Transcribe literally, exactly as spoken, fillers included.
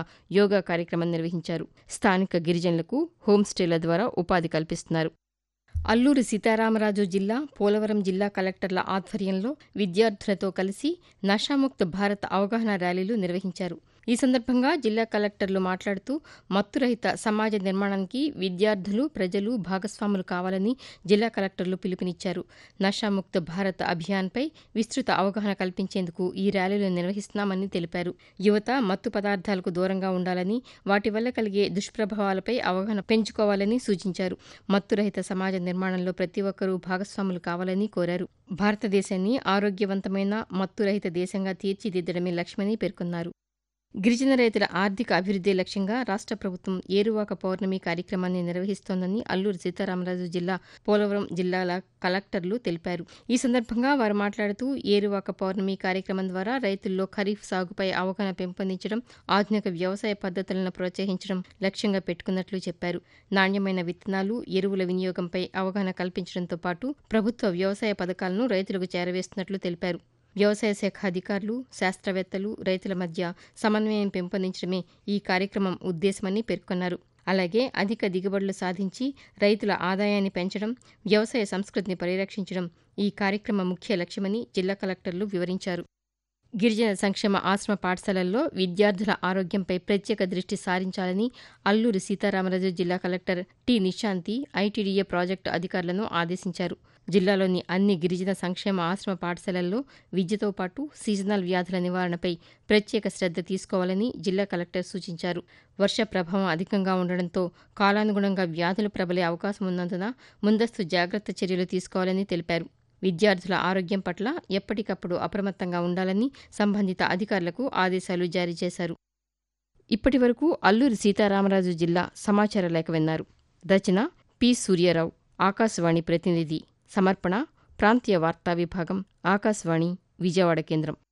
యోగా కార్యక్రమం నిర్వహించారు. స్థానిక గిరిజనులకు హోంస్టేల ద్వారా ఉపాధి కల్పిస్తున్నారు. అల్లూరి సీతారామరాజు జిల్లా, పోలవరం జిల్లా కలెక్టర్ల ఆధ్వర్యంలో విద్యార్థులతో కలిసి నషాముక్త భారత్ అవగాహన ర్యాలీలు నిర్వహించారు. ఈ సందర్భంగా జిల్లా కలెక్టర్లు మాట్లాడుతూ మత్తురహిత సమాజ నిర్మాణానికి విద్యార్థులు, ప్రజలు భాగస్వాములు కావాలని జిల్లా కలెక్టర్లు పిలుపునిచ్చారు. నషాముక్త భారత్ అభియాన్పై విస్తృత అవగాహన కల్పించేందుకు ఈ ర్యాలీలు నిర్వహిస్తున్నామని తెలిపారు. యువత మత్తు పదార్థాలకు దూరంగా ఉండాలని, వాటి వల్ల కలిగే దుష్ప్రభావాలపై అవగాహన పెంచుకోవాలని సూచించారు. మత్తురహిత సమాజ నిర్మాణంలో ప్రతి ఒక్కరూ భాగస్వాములు కావాలని కోరారు. భారతదేశాన్ని ఆరోగ్యవంతమైన మత్తురహిత దేశంగా తీర్చిదిద్దడమే లక్ష్యమని పేర్కొన్నారు. గిరిజన రైతుల ఆర్థిక అభివృద్దే లక్ష్యంగా రాష్ట్ర ప్రభుత్వం ఏరువాక పౌర్ణమి కార్యక్రమాన్ని నిర్వహిస్తోందని అల్లూరి సీతారామరాజు జిల్లా, పోలవరం జిల్లాల కలెక్టర్లు తెలిపారు. ఈ సందర్భంగా వారు మాట్లాడుతూ ఏరువాక పౌర్ణమి కార్యక్రమం ద్వారా రైతుల్లో ఖరీఫ్ సాగుపై అవగాహన పెంపొందించడం, ఆధునిక వ్యవసాయ పద్ధతులను ప్రోత్సహించడం లక్ష్యంగా పెట్టుకున్నట్లు చెప్పారు. నాణ్యమైన విత్తనాలు, ఎరువుల వినియోగంపై అవగాహన కల్పించడంతో పాటు ప్రభుత్వ వ్యవసాయ పథకాలను రైతులకు చేరవేస్తున్నట్లు తెలిపారు. వ్యవసాయ శాఖ అధికారులు, శాస్త్రవేత్తలు, రైతుల మధ్య సమన్వయం పెంపొందించడమే ఈ కార్యక్రమం ఉద్దేశమని పేర్కొన్నారు. అలాగే అధిక దిగుబడులు సాధించి రైతుల ఆదాయాన్ని పెంచడం, వ్యవసాయ సంస్కృతిని పరిరక్షించడం ఈ కార్యక్రమ ముఖ్య లక్ష్యమని జిల్లా కలెక్టర్లు వివరించారు. గిరిజన సంక్షేమ ఆశ్రమ పాఠశాలల్లో విద్యార్థుల ఆరోగ్యంపై ప్రత్యేక దృష్టి సారించాలని అల్లూరి సీతారామరాజు జిల్లా collector T Nishanthi ITDA project అధికారులను ఆదేశించారు. జిల్లాలోని అన్ని గిరిజన సంక్షేమ ఆశ్రమ పాఠశాలల్లో విద్యతో పాటు సీజనల్ వ్యాధుల నివారణపై ప్రత్యేక శ్రద్ధ తీసుకోవాలని జిల్లా కలెక్టర్ సూచించారు. వర్ష ప్రభావం అధికంగా ఉండడంతో కాలానుగుణంగా వ్యాధులు ప్రబలే అవకాశం ఉన్నందున ముందస్తు జాగ్రత్త చర్యలు తీసుకోవాలని తెలిపారు. విద్యార్థుల ఆరోగ్యం పట్ల ఎప్పటికప్పుడు అప్రమత్తంగా ఉండాలని సంబంధిత అధికారులకు ఆదేశాలు జారీ చేశారు. ఇప్పటి వరకు అల్లూరి సీతారామరాజు జిల్లా సమాచార లేఖ విన్నారు. రచన పి సూర్యారావు. ఆకాశవాణి ప్రతినిధి. సమర్పణ ప్రాంతీయ వార్తా విభాగం, ఆకాశవాణి విజయవాడ కేంద్రం.